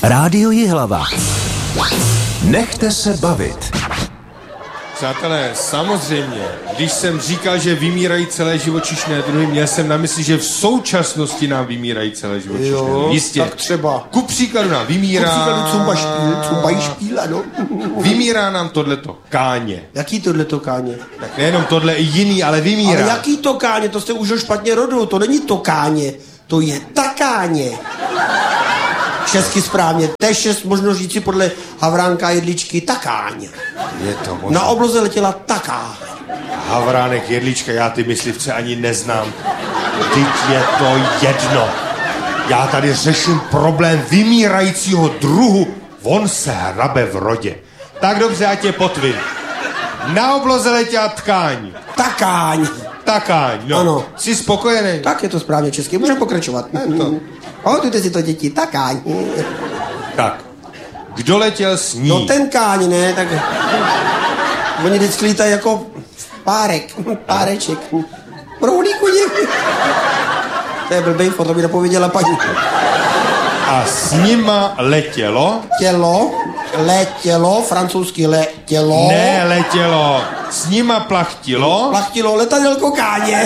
Rádio Jihlava. Nechte se bavit. Přátelé, samozřejmě, když jsem říkal, že vymírají celé živočišné druhy, měl jsem na mysli, že v současnosti nám vymírají celé živočišné druhy. Jistě. Tak třeba. Ku příkladu nám vymírá... Ku příkladu Cumbajšpíl, ano. Vymírá nám tohleto káně. Jaký tohleto káně? Tak nejenom tohle, i jiný, ale vymírá. Ale jaký to káně? To jste už špatně rodil, to není to káně, to je takáně. Česky správně. T6 možno říci podle Havránka Jedličky takáň. Je to možná. Na obloze letěla taká. Havránek Jedlička, já ty myslivce ani neznám. Teď je to jedno. Já tady řeším problém vymírajícího druhu. On se hrabe v rodě. Tak dobře, ať je potvin. Na obloze letěla tkáň. Takáň. Takáň, no. Ano. Jsi spokojený? Tak je to správně česky, můžeme pokračovat. Pamatujte si to, děti, takáň. Tak. Kdo letěl s ní? No ten káň, ne, tak... Oni vždycky lítají jako párek, páreček. Proudý kuně. To je blbej, to by napověděla paní. A s nima letělo? Letělo, francouzsky letělo. Ne, letělo. S nima plachtilo? Plachtilo letadelko káně.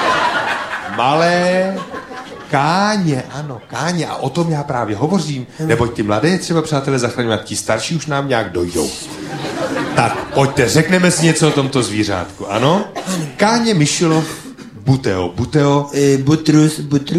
Malé káně, ano, káně. A o tom já právě hovořím. Neboť ty mladé třeba, přátelé, zachraňovat, ti starší už nám nějak dojdou. Tak, pojďte, řekneme si něco o tomto zvířátku, ano? Káně Myšilov Buteo. Butrus.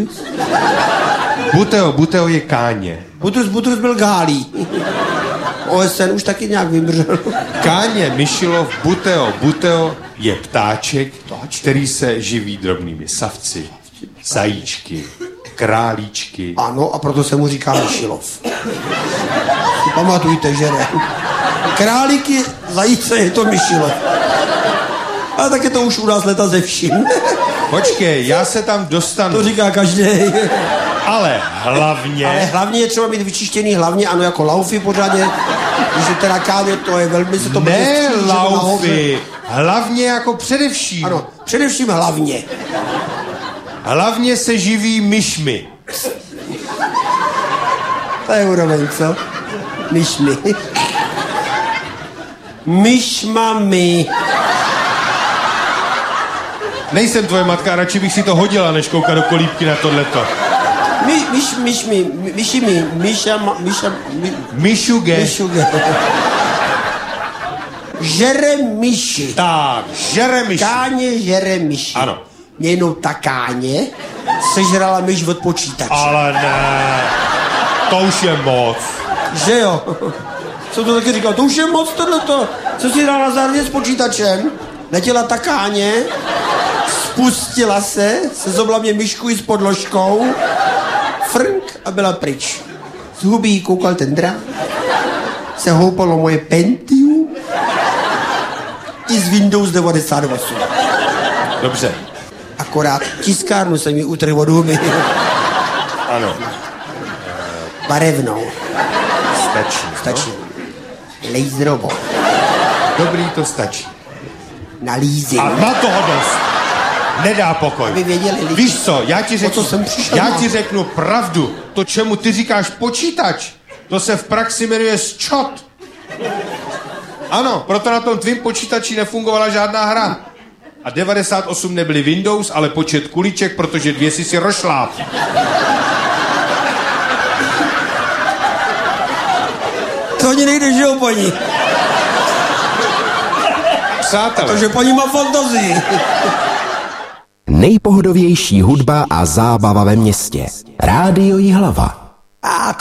Buteo je káně. Butrus byl gálí. OSN už taky nějak vymřel. Káně Myšilov Buteo je ptáček, který se živí drobnými savci, zajíčky, králíčky. Ano, a proto se mu říká Myšilov. Pamatujte, že ne. Králíky, zajíce, je to Myšilov. Ale tak je to už u nás leta ze vším. Počkej, já se tam dostanu. To říká každý. Ale hlavně je třeba mít vyčištěný hlavně, ano, jako laufy pořádně. Když je teda káně, to je velmi se to... Ne laufy, hlavně jako především. Ano, především hlavně. Hlavně se živí myšmi. To je úroveň, co? Myšmi. Myšmami. Nejsem tvoje matka, radši bych si to hodila, než koukat do kolíbky na tohleto. Myšuge. Žere myši. Tak, žere myši. Káně žere myši. Ano. Jenom ta káně sežrala myš od počítače. Ale ne, to už je moc. Že jo? Co to taky říkal? To už je moc tohleto. Co si dala zárně s počítačem? Letěla ta káně, spustila se zobla mě myšku i s podložkou, frnk a byla pryč. Z huby jí koukal ten drak, se houpalo moje Pentium i z Windows 98. Dobře. Akorát tiskárnu jsem jí utrhl od huby. Ano. Barevnou. Stačí. Laserovo. Dobrý, to stačí. Na leasing. A má toho dost. Nedá pokoj. Aby věděli lidi. Víš co, já ti řeknu, jsem pravdu. To, čemu ty říkáš počítač, to se v praxi jmenuje sčot. Ano, proto na tom tvým počítači nefungovala žádná hra. A 98 nebyly Windows, ale počet kuliček, protože 2 si rošláp. To ani nejde, že jo, paní? Přátelé. Protože paní má fantazii. Nejpohodovější hudba a zábava ve městě. Rádio Jihlava. A